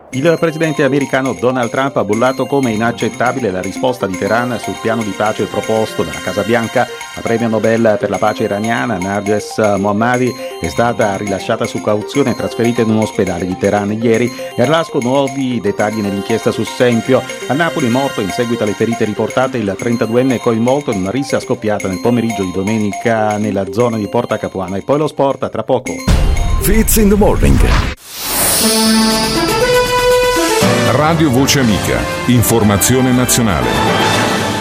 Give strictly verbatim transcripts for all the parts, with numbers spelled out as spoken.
Il presidente americano Donald Trump ha bollato come inaccettabile la risposta di Teheran sul piano di pace proposto dalla Casa Bianca. La premio Nobel per la pace iraniana Narges Mohammadi è stata rilasciata su cauzione e trasferita in un ospedale di Teheran ieri. Erlasco nuovi dettagli nell'inchiesta su Sempio. A Napoli è morto in seguito alle ferite riportate il trentaduenne coinvolto in una rissa scoppiata nel pomeriggio di domenica nella zona di Porta Capuana. E poi lo sport tra poco. Fits in the Morning. Radio Voce Amica, informazione nazionale.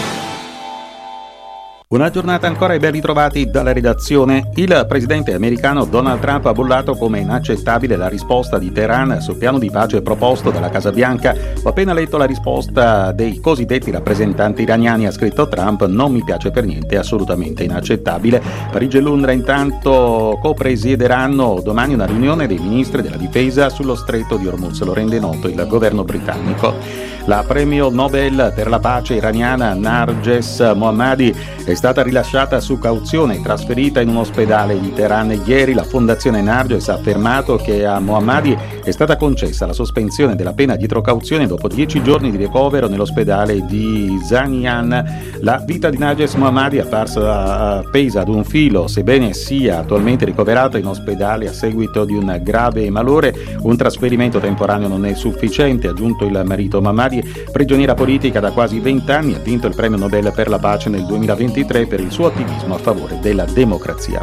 Una giornata ancora e ben ritrovati dalla redazione. Il presidente americano Donald Trump ha bollato come inaccettabile la risposta di Teheran sul piano di pace proposto dalla Casa Bianca. Ho appena letto la risposta dei cosiddetti rappresentanti iraniani, ha scritto Trump, non mi piace per niente, è assolutamente inaccettabile. Parigi e Londra intanto copresiederanno domani una riunione dei ministri della difesa sullo stretto di Hormuz, lo rende noto il governo britannico. La premio Nobel per la pace iraniana Narges Mohammadi è stata rilasciata su cauzione e trasferita in un ospedale di Teheran ieri. La fondazione Narges ha affermato che a Mohammadi è stata concessa la sospensione della pena dietro cauzione dopo dieci giorni di ricovero nell'ospedale di Zanian. La vita di Narges Mohammadi è apparsa appesa ad un filo, sebbene sia attualmente ricoverato in ospedale a seguito di un grave malore. Un trasferimento temporaneo non è sufficiente, ha aggiunto il marito. Mohammadi, prigioniera politica da quasi vent'anni, ha vinto il premio Nobel per la pace nel duemilaventitré per il suo attivismo a favore della democrazia.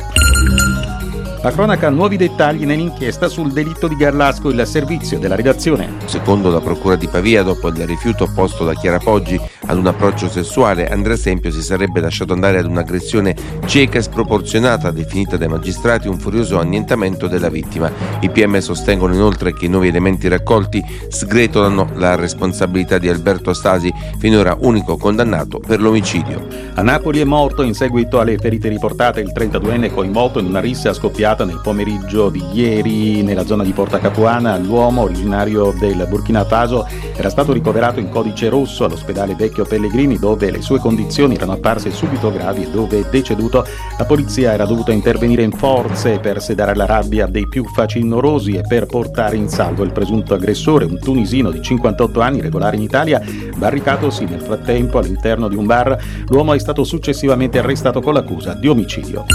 La cronaca, nuovi dettagli nell'inchiesta sul delitto di Garlasco, il servizio della redazione. Secondo la procura di Pavia, dopo il rifiuto posto da Chiara Poggi ad un approccio sessuale, Andrea Sempio si sarebbe lasciato andare ad un'aggressione cieca e sproporzionata, definita dai magistrati un furioso annientamento della vittima. I P M sostengono inoltre che i nuovi elementi raccolti sgretolano la responsabilità di Alberto Stasi, finora unico condannato per l'omicidio. A Napoli è morto in seguito alle ferite riportate il trentaduenne coinvolto in una rissa scoppiata nel pomeriggio di ieri nella zona di Porta Capuana. L'uomo, originario del Burkina Faso, era stato ricoverato in codice rosso all'ospedale Vecchio Pellegrini, dove le sue condizioni erano apparse subito gravi e dove è deceduto. La polizia era dovuta intervenire in forze per sedare la rabbia dei più facinorosi e per portare in salvo il presunto aggressore, un tunisino di cinquantotto anni, regolare in Italia, barricatosi nel frattempo all'interno di un bar. L'uomo è stato successivamente arrestato con l'accusa di omicidio.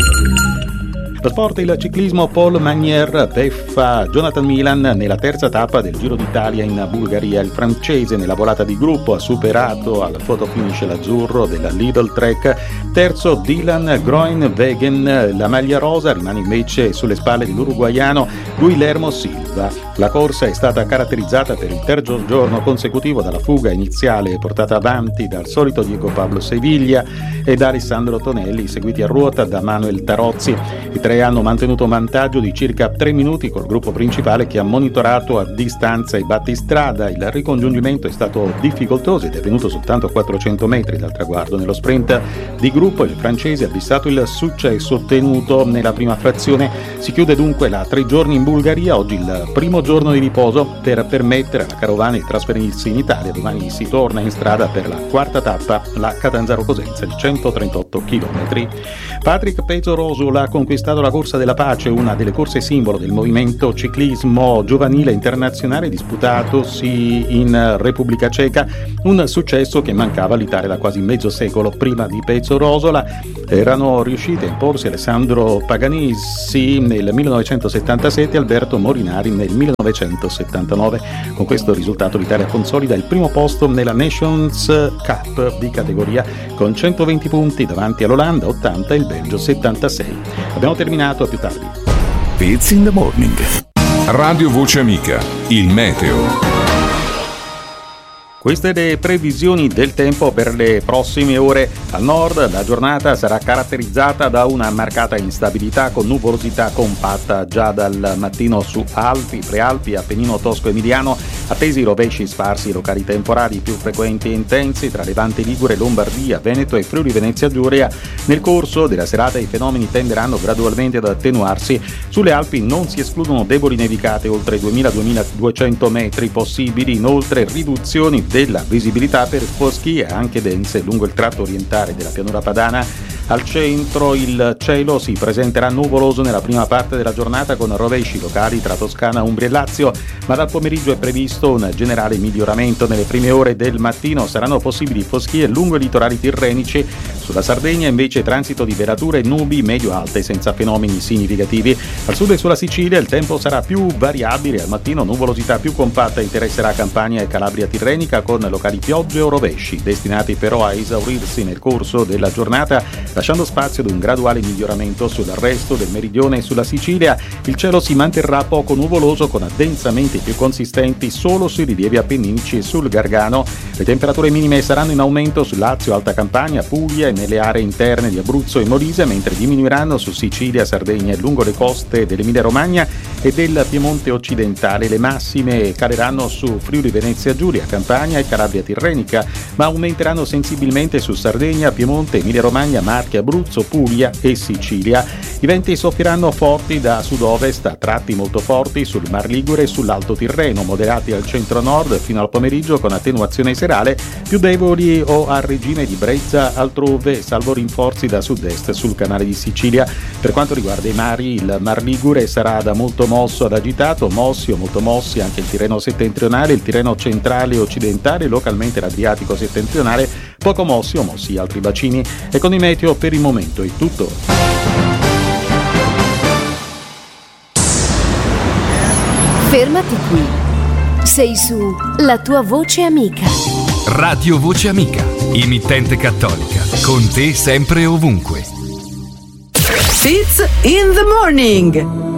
Lo sport, il ciclismo, Paul Magnier beffa Jonathan Milan nella terza tappa del Giro d'Italia in Bulgaria. Il francese nella volata di gruppo ha superato al photo finish l'azzurro della Lidl Trek. Terzo Dylan Groenewegen, la maglia rosa rimane invece sulle spalle dell'uruguaiano Guillermo Silva. La corsa è stata caratterizzata per il terzo giorno consecutivo dalla fuga iniziale portata avanti dal solito Diego Pablo Seviglia e da Alessandro Tonelli, seguiti a ruota da Manuel Tarozzi. I tre hanno mantenuto un vantaggio di circa tre minuti col gruppo principale che ha monitorato a distanza i battistrada. Il ricongiungimento è stato difficoltoso ed è venuto soltanto a quattrocento metri dal traguardo. Nello sprint di gruppo il francese ha fissato il successo ottenuto nella prima frazione. Si chiude dunque la tre giorni in Bulgaria, oggi il primo giorno di riposo per permettere alla carovana di trasferirsi in Italia. Domani si torna in strada per la quarta tappa, la Catanzaro-Cosenza di centotrentotto chilometri. Patrick Pezzoroso l'ha conquistato la corsa della pace, una delle corse simbolo del movimento ciclismo giovanile internazionale disputatosi in Repubblica Ceca, un successo che mancava all'Italia da quasi mezzo secolo. Prima di Pezzorosola erano riusciti a imporsi Alessandro Paganisi nel millenovecentosettantasette e Alberto Morinari nel millenovecentosettantanove. Con questo risultato l'Italia consolida il primo posto nella Nations Cup di categoria con centoventi punti davanti all'Olanda ottanta e il Belgio settantasei. Abbiamo terminato, a più tardi. Fits in the Morning. Radio Voce Amica, il meteo. Queste le previsioni del tempo per le prossime ore. Al nord la giornata sarà caratterizzata da una marcata instabilità con nuvolosità compatta già dal mattino su Alpi, Prealpi, Appennino Tosco-Emiliano, attesi rovesci sparsi locali temporali più frequenti e intensi tra Levante Ligure, Lombardia, Veneto e Friuli Venezia Giulia. Nel corso della serata i fenomeni tenderanno gradualmente ad attenuarsi. Sulle Alpi non si escludono deboli nevicate oltre i duemila duemiladuecento metri possibili, inoltre riduzioni della visibilità per foschie anche dense lungo il tratto orientale della pianura padana. Al centro il cielo si presenterà nuvoloso nella prima parte della giornata con rovesci locali tra Toscana, Umbria e Lazio, ma dal pomeriggio è previsto un generale miglioramento. Nelle prime ore del mattino saranno possibili foschie lungo i litorali tirrenici. Sulla Sardegna invece transito di velature e nubi medio-alte senza fenomeni significativi. Al sud e sulla Sicilia il tempo sarà più variabile, al mattino nuvolosità più compatta interesserà Campania e Calabria tirrenica con locali piogge o rovesci, destinati però a esaurirsi nel corso della giornata, lasciando spazio ad un graduale miglioramento sul resto del meridione e sulla Sicilia. Il cielo si manterrà poco nuvoloso con addensamenti più consistenti solo sui rilievi appenninici e sul Gargano. Le temperature minime saranno in aumento su Lazio, Alta Campania, Puglia e nelle aree interne di Abruzzo e Molise, mentre diminuiranno su Sicilia, Sardegna e lungo le coste dell'Emilia Romagna e del Piemonte occidentale. Le massime caleranno su Friuli Venezia Giulia, Campania e Calabria tirrenica, ma aumenteranno sensibilmente su Sardegna, Piemonte, Emilia Romagna, Marche, Abruzzo, Puglia e Sicilia. I venti soffieranno forti da sud-ovest, a tratti molto forti sul Mar Ligure e sull'Alto Tirreno, moderati al centro-nord fino al pomeriggio con attenuazione serale, più deboli o a regime di brezza altrove, salvo rinforzi da sud-est sul canale di Sicilia. Per quanto riguarda i mari, il Mar Ligure sarà da molto mosso ad agitato, mossi o molto mossi anche il Tirreno settentrionale, il Tirreno centrale e occidentale, localmente l'Adriatico settentrionale, poco mossi o mossi altri bacini. E con i meteo per il momento è tutto. Fermati qui. Sei su La tua voce amica. Radio Voce Amica, emittente cattolica, con te sempre e ovunque. Fits in the morning.